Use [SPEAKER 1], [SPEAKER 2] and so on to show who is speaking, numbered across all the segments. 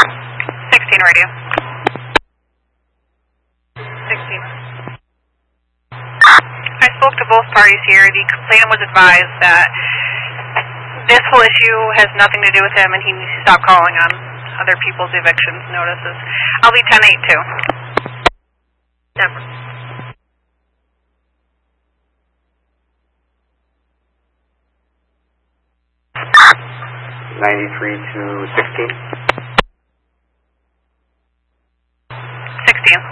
[SPEAKER 1] 16 radio. 16. I spoke to both parties here. The complainant was advised that this whole issue has nothing to do with him and he needs to stop calling on other people's evictions notices. I'll be 10-8 too. Never.
[SPEAKER 2] 93 to 16.
[SPEAKER 1] 16.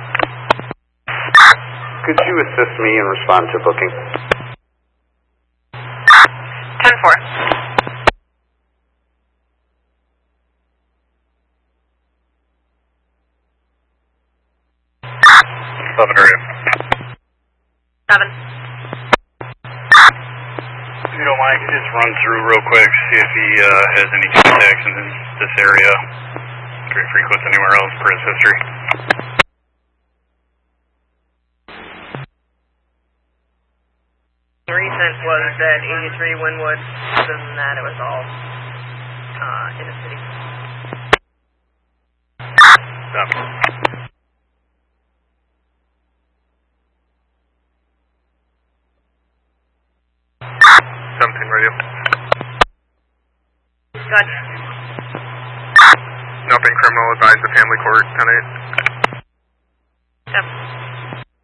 [SPEAKER 2] Could you assist me and respond to booking?
[SPEAKER 1] 10-4.
[SPEAKER 2] area.
[SPEAKER 1] 7.
[SPEAKER 3] If you don't mind, could you just run through real quick, see if he has any contacts in this area, very frequent anywhere else for his history.
[SPEAKER 4] The recent was that 83 Wynwood. Other than that, it was all in the city.
[SPEAKER 3] Something radio.
[SPEAKER 4] Good.
[SPEAKER 3] Nothing criminal, advised the family court tonight.
[SPEAKER 4] Yep.